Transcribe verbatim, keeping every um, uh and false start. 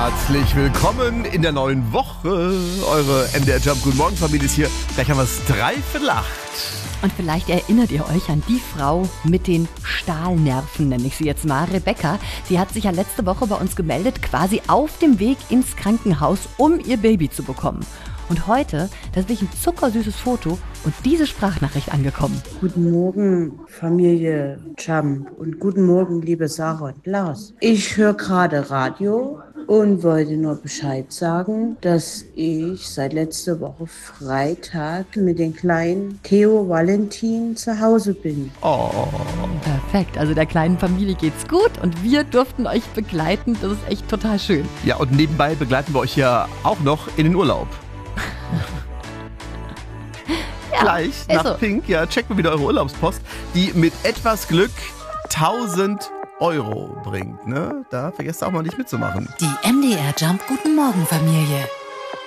Herzlich willkommen in der neuen Woche. Eure M D R Jump Guten Morgen Familie ist hier. Gleich haben wir es dreiviertel acht. Und vielleicht erinnert ihr euch an die Frau mit den Stahlnerven, nenne ich sie jetzt mal, Rebecca. Sie hat sich ja letzte Woche bei uns gemeldet, quasi auf dem Weg ins Krankenhaus, um ihr Baby zu bekommen. Und heute, da ist wirklich ein zuckersüßes Foto und diese Sprachnachricht angekommen. Guten Morgen, Familie Jump, und guten Morgen, liebe Sarah und Lars. Ich höre gerade Radio und wollte nur Bescheid sagen, dass ich seit letzter Woche Freitag mit den kleinen Theo Valentin zu Hause bin. Oh. Perfekt, also der kleinen Familie geht's gut und wir durften euch begleiten. Das ist echt total schön. Ja, und nebenbei begleiten wir euch ja auch noch in den Urlaub. Ja, Gleich nach so. Pink, ja, checken wir wieder eure Urlaubspost, die mit etwas Glück tausend Euro bringt. Ne? Da vergesst ihr auch mal nicht mitzumachen. Die M D R Jump Guten Morgen Familie.